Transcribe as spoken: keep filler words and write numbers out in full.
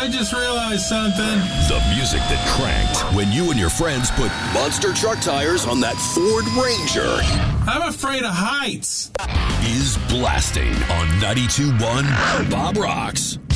I just realized something. The music that cranked when you and your friends put monster truck tires on that Ford Ranger. I'm afraid of heights. Is blasting on ninety-two point one Bob Rocks.